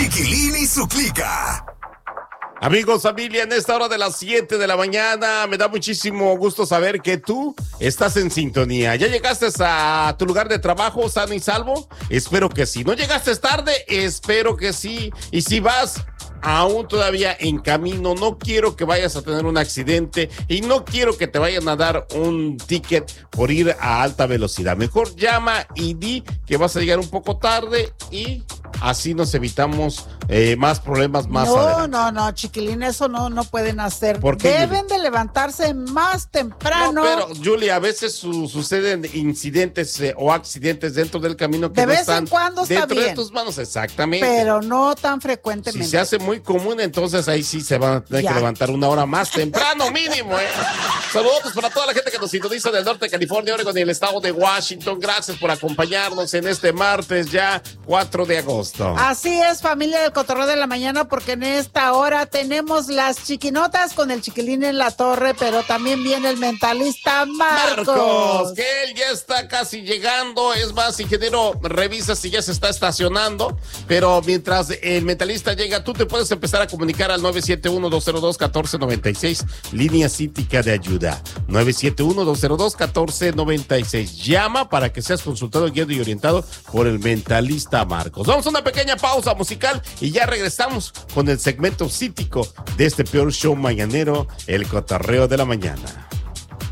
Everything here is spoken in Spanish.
Chiquilín y su clica. Amigos, familia, en esta hora de las 7 de la mañana, me da muchísimo gusto saber que tú estás en sintonía. ¿Ya llegaste a tu lugar de trabajo sano y salvo? Espero que sí. ¿No llegaste tarde? Espero que sí. Y si vas aún todavía en camino, no quiero que vayas a tener un accidente y no quiero que te vayan a dar un ticket por ir a alta velocidad. Mejor llama y di que vas a llegar un poco tarde y así nos evitamos más problemas más adelante. No, chiquilín, eso no pueden hacer. ¿Por qué, Deben Julie? de levantarse más temprano. No, pero, Julie, a veces suceden incidentes o accidentes dentro del camino que de no vez están en cuando está dentro de bien, tus manos, exactamente. pero no tan frecuentemente. Si se hace muy común, entonces ahí sí se van a tener que levantar una hora más temprano, mínimo, ¿eh? Saludos para toda la gente que nos sintoniza del norte de California, Oregon y el estado de Washington. Gracias por acompañarnos en este martes ya 4 de agosto. Así es, familia del Cotorreo de la Mañana, porque en esta hora tenemos las chiquinotas con el Chiquilín en la torre, pero también viene el mentalista Marcos. Que él ya está casi llegando. Es más, ingeniero, revisa si ya se está estacionando. Pero mientras el mentalista llega, tú te puedes empezar a comunicar al 971-202-1496, línea cítica de ayuda. 971-202-1496. Llama para que seas consultado, guiado y orientado por el mentalista Marcos. Vamos a una pequeña pausa musical y ya regresamos con el segmento cítico de este peor show mañanero, el Cotorreo de la Mañana.